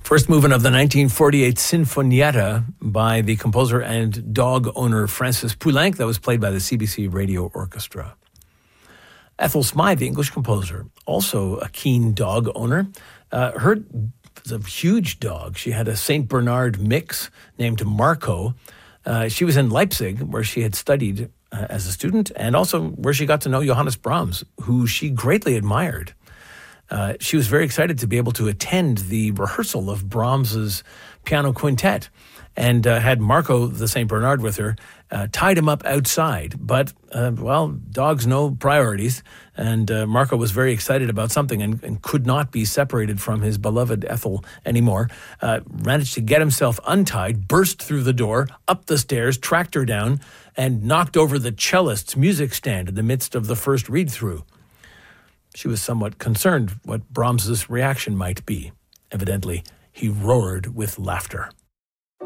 First movement of the 1948 Sinfonietta by the composer and dog owner Francis Poulenc, that was played by the CBC Radio Orchestra. Ethel Smythe, the English composer, also a keen dog owner. Her was a huge dog. She had a St. Bernard mix named Marco. She was in Leipzig, where she had studied as a student, and also where she got to know Johannes Brahms, who she greatly admired. She was very excited to be able to attend the rehearsal of Brahms's piano quintet, and had Marco, the St. Bernard, with her, tied him up outside. But, dogs know priorities, and Marco was very excited about something and could not be separated from his beloved Ethel anymore. Managed to get himself untied, burst through the door, up the stairs, tracked her down, and knocked over the cellist's music stand in the midst of the first read-through. She was somewhat concerned what Brahms's reaction might be. Evidently, he roared with laughter.